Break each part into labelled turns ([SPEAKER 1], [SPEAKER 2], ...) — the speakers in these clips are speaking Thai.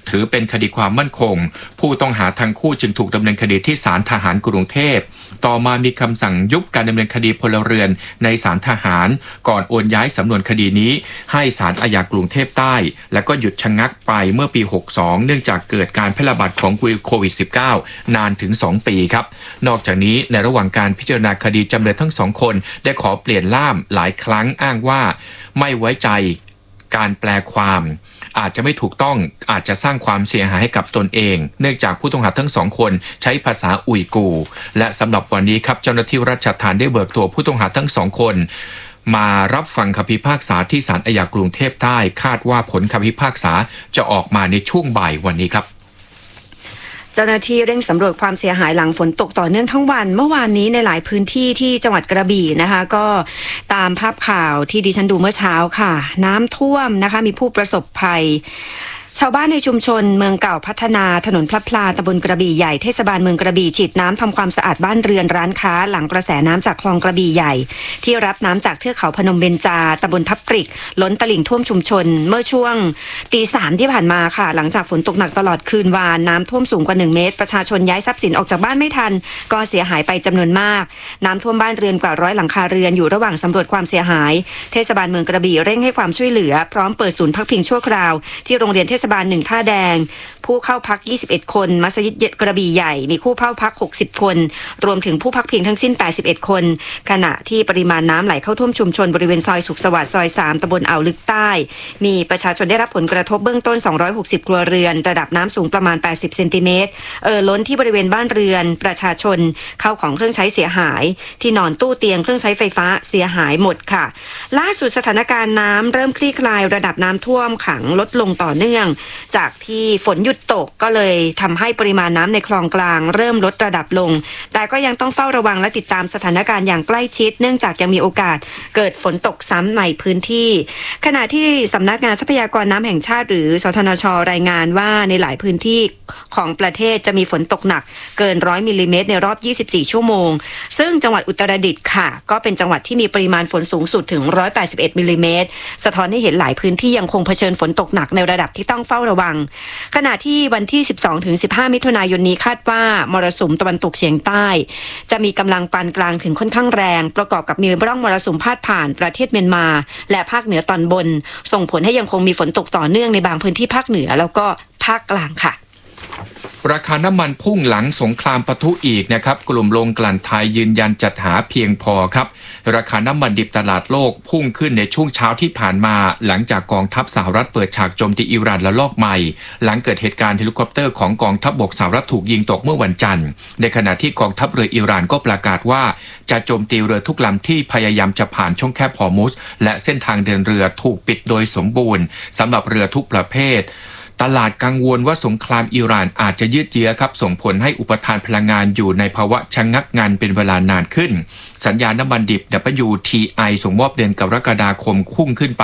[SPEAKER 1] ถือเป็นคดีความมั่นคงผู้ต้องหาทั้งคู่จึงถูกดำเนินคดีที่ศาลทหารกรุงเทพต่อมามีคำสั่งยุบการดำเนินคดีพลเรือนในศาลทหารก่อนโอนย้ายสำนวนคดีนี้ให้ศาลอาญากรุงเทพใต้และก็หยุดชะงักไปเมื่อปี 62 เนื่องจากเกิดการแพร่ระบาดของโควิด -19 นานถึง 2 ปีครับนอกจากนี้ในระหว่างการพิจารณาคดีจำเลยทั้งสองคนได้ขอเปลี่ยนล่ามหลายครั้งอ้างว่าไม่ไว้ใจการแปลความอาจจะไม่ถูกต้องอาจจะสร้างความเสียหายให้กับตนเองเนื่องจากผู้ต้องหาทั้งสองคนใช้ภาษาอุยกูร์และสำหรับวันนี้ครับเจ้าหน้าที่ราชทัณฑ์ได้เบิกตัวผู้ต้องหาทั้งสองคนมารับฟังคำพิพากษาที่ศาลอาญากรุงเทพใต้คาดว่าผลคำพิพากษาจะออกมาในช่วงบ่ายวันนี้ครับ
[SPEAKER 2] เจ้าหน้าที่เร่งสำรวจความเสียหายหลังฝนตกต่อเนื่องทั้งวันเมื่อวานนี้ในหลายพื้นที่ที่จังหวัดกระบี่นะคะก็ตามภาพข่าวที่ดิฉันดูเมื่อเช้าค่ะน้ำท่วมนะคะมีผู้ประสบภัยชาวบ้านในชุมชนเมืองเก่าพัฒนาถนนพลับพลาตำบลกระบี่ใหญ่เทศบาลเมืองกระบี่ฉีดน้ำทำความสะอาดบ้านเรือนร้านค้าหลังกระแสน้ำจากคลองกระบี่ใหญ่ที่รับน้ำจากเทือกเขาพนมเบญจาตำบลทับปริกล้นตลิ่งท่วมชุมชนเมื่อช่วงตี 3ที่ผ่านมาค่ะหลังจากฝนตกหนักตลอดคืนวานน้ำท่วมสูงกว่า1 เมตรประชาชนย้ายทรัพย์สินออกจากบ้านไม่ทันก็เสียหายไปจำนวนมากน้ำท่วมบ้านเรือนกว่า100หลังคาเรือนอยู่ระหว่างสำรวจความเสียหายเทศบาลเมืองกระบี่เร่งให้ความช่วยเหลือพร้อมเปิดศูนย์พักพิงชั่วคราวที่โรงเรียนเทศบาล1ท่าแดงผู้เข้าพัก21คนมัสยิดกระบี่ใหญ่มีผู้เข้าพัก60คนรวมถึงผู้พักพิงทั้งสิ้น81คนขณะที่ปริมาณน้ำไหลเข้าท่วมชุมชนบริเวณซอยสุขสวัสดิ์ซอย3ตำบลอ่าวลึกใต้มีประชาชนได้รับผลกระทบเบื้องต้น260ครัวเรือนระดับน้ำสูงประมาณ80เซนติเมตรล้นที่บริเวณบ้านเรือนประชาชนเข้าของเครื่องใช้เสียหายที่นอนตู้เตียงเครื่องใช้ไฟฟ้าเสียหายหมดค่ะล่าสุดสถานการณ์น้ำเริ่มคลี่คลายระดับน้ำท่วมขังลดลงต่อเนื่องจากที่ฝนหยุดตกก็เลยทำให้ปริมาณน้ำในคลองกลางเริ่มลดระดับลงแต่ก็ยังต้องเฝ้าระวังและติดตามสถานการณ์อย่างใกล้ชิดเนื่องจากยังมีโอกาสเกิดฝนตกซ้ำในพื้นที่ขณะที่สำนักงานทรัพยากรน้ำแห่งชาติหรือสทนช.รายงานว่าในหลายพื้นที่ของประเทศจะมีฝนตกหนักเกิน100มิลลิเมตรในรอบ24ชั่วโมงซึ่งจังหวัดอุตรดิตถ์ค่ะก็เป็นจังหวัดที่มีปริมาณฝนสูงสุดถึง181มิลลิเมตรสะท้อนให้เห็นหลายพื้นที่ยังคงเผชิญฝนตกหนักในระดับที่ต้องเฝ้าระวังขณะที่วันที่12-15มิถุนายนนี้คาดว่ามรสุมตะวันตกเฉียงใต้จะมีกำลังปานกลางถึงค่อนข้างแรงประกอบกับมีร่องมรสุมพาดผ่านประเทศเมียนมาและภาคเหนือตอนบนส่งผลให้ยังคงมีฝนตกต่อเนื่องในบางพื้นที่ภาคเหนือแล้วก็ภาคกลางค่ะ
[SPEAKER 1] ราคาน้ำมันพุ่งหลังสงครามปะทุอีกนะครับกลุ่มโรงกลั่นไทยยืนยันจัดหาเพียงพอครับราคาน้ำมันดิบตลาดโลกพุ่งขึ้นในช่วงเช้าที่ผ่านมาหลังจากกองทัพสหรัฐเปิดฉากโจมตีอิหร่านระลอกใหม่หลังเกิดเหตุการณ์เฮลิคอปเตอร์ของกองทัพบกสหรัฐถูกยิงตกเมื่อวันจันทร์ในขณะที่กองทัพเรืออิหร่านก็ประกาศว่าจะโจมตีเรือทุกลำที่พยายามจะผ่านช่องแคบฮอร์มุซและเส้นทางเดินเรือถูกปิดโดยสมบูรณ์สำหรับเรือทุกประเภทตลาดกังวลว่าสงครามอิหร่านอาจจะยืดเยื้อครับส่งผลให้อุปทานพลังงานอยู่ในภาวะชะงักงันเป็นเวลานานขึ้นสัญญาน้ำมันดิบ WTI ส่งมอบเดือนกรกฎาคมพุ่งขึ้นไป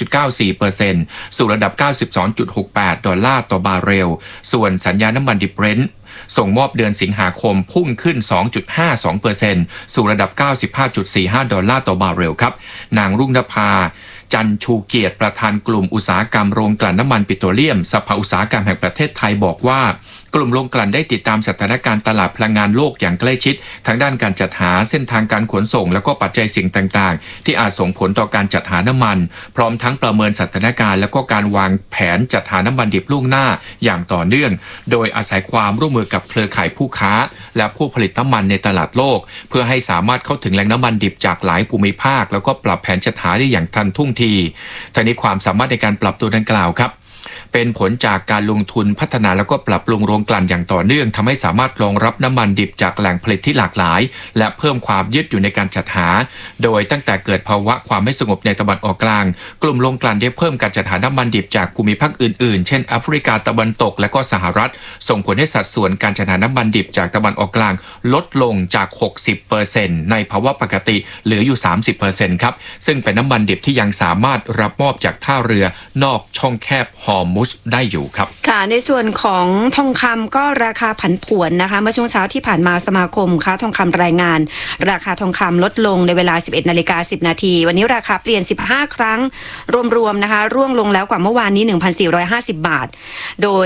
[SPEAKER 1] 2.94% สู่ระดับ 92.68 ดอลลาร์ต่อบาร์เรลส่วนสัญญาน้ำมันดิบ Brent ส่งมอบเดือนสิงหาคมพุ่งขึ้น 2.52% สู่ระดับ 95.45 ดอลลาร์ต่อบาร์เรลครับนางรุ่งนภาจันชูเกียรติประธานกลุ่มอุตสาหกรรมโรงกลั่นน้ำมันปิโตรเลียมสภาอุตสาหกรรมแห่งประเทศไทยบอกว่ากลุ่มโรงกลั่นได้ติดตามสถานการณ์ตลาดพลังงานโลกอย่างใกล้ชิดทั้งด้านการจัดหาเส้นทางการขนส่งแล้วก็ปัจจัยสิ่งต่างๆที่อาจส่งผลต่อการจัดหาน้ำมันพร้อมทั้งประเมินสถานการณ์แล้วก็การวางแผนจัดหาน้ำมันดิบล่วงหน้าอย่างต่อเนื่องโดยอาศัยความร่วมมือกับเครือข่ายผู้ค้าและผู้ผลิตน้ำมันในตลาดโลกเพื่อให้สามารถเข้าถึงแหล่งน้ำมันดิบจากหลายภูมิภาคแล้วก็ปรับแผนจัดหาได้อย่างทันท่วงทีทั้งนี้ความสามารถในการปรับตัวดังกล่าวครับเป็นผลจากการลงทุนพัฒนาแล้วก็ปรับปรุงโรงกลั่นอย่างต่อเนื่องทำให้สามารถรองรับน้ำมันดิบจากแหล่งผลิตที่หลากหลายและเพิ่มความยืดหยุ่นในการจัดหาโดยตั้งแต่เกิดภาวะความไม่สงบในตะวันออกกลางกลุ่มโรงกลั่นได้เพิ่มการจัดหาน้ำมันดิบจากภูมิภาคอื่นๆเช่นแอฟริกาตะวันตกและก็สหรัฐส่งผลให้สัดส่วนการจัดหาน้ำมันดิบจากตะวันออกกลางลดลงจาก 60% ในภาวะปกติเหลืออยู่ 30% ครับซึ่งเป็นน้ำมันดิบที่ยังสามารถรับมอบจากท่าเรือนอกช่องแคบฮอร์มุซได้อยู่ครับ
[SPEAKER 2] ค่ะในส่วนของทองคำก็ราคาผันผวนนะคะเมื่อช่วงเช้าที่ผ่านมาสมาคมค้าทองคำรายงานราคาทองคำลดลงในเวลา 11:10 นาทีวันนี้ราคาเปลี่ยน15ครั้งรวมๆนะคะร่วงลงแล้วกว่าเมื่อวานนี้ 1,450 บาทโดย